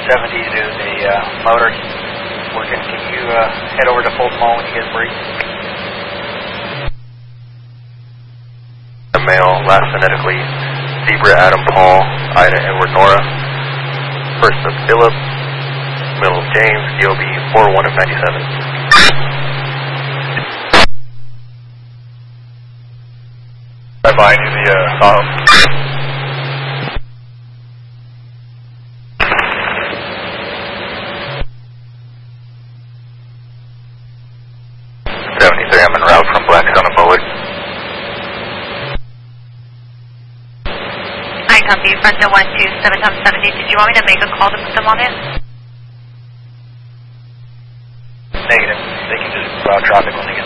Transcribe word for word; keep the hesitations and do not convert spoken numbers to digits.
seventy to the uh, motor working. Can you uh, head over to Fulton Mall when you get a break? Male, last phonetically, Zebra, Adam, Paul, Ida, Edward, Nora. First of Philip, middle of James, D O B four one of ninety-seven. Bye-bye to the, uh, um, seventy-three, I'm en route from Blackstone to Bowick. I copy, Fronto one two seven Tom seventy. Did you want me to make a call to put them on it? Negative. They can just route traffic when they